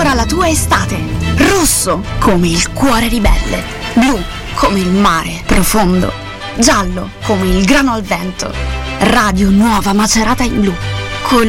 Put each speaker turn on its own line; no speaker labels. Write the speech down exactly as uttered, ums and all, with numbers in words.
colora la tua estate. Rosso come il cuore ribelle, blu come il mare profondo, giallo come il grano al vento. Radio Nuova Macerata in blu.